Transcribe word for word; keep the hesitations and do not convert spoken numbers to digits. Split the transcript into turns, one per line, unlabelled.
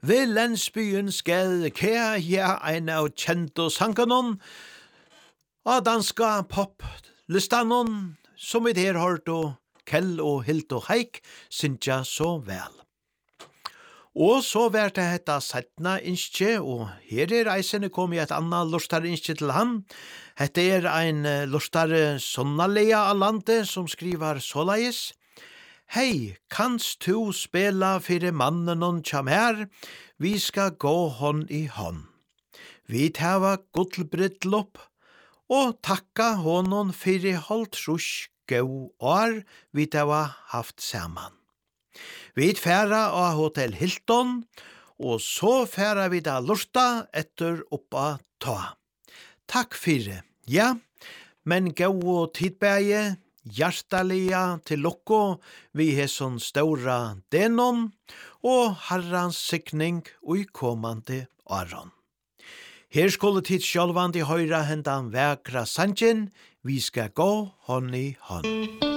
Ved landsbyen skal kære her en av kjente sankanon, av danska pop-listanon, som vi der hørt og Kjell og Hilt og Heik synsja så vel. Og så var det hetta settna innskje, og her er eisene kom i et anna lustare innskje til han. Hette er ein lustare sonnalega av landet som skriver såleis. Hei, kanst du spela fyrir mannen og kjam her? Vi skal gå hånd i hånd. Vi tava gullbrydlopp, og takka honom fyrir holdt rusk gau år vi tava haft saman. Vi færa av Hotel Hilton, og så færa vi da lurta etter oppa ta. Takk fyrir, ja, men gau og tidbæge, hjertalia til lukko vi hesson stora denon, og harrans sikning ui komande aron. Her skulle tid sjálvandi høyra hendan vekra sanjen, vi skal gå hånd i hånd.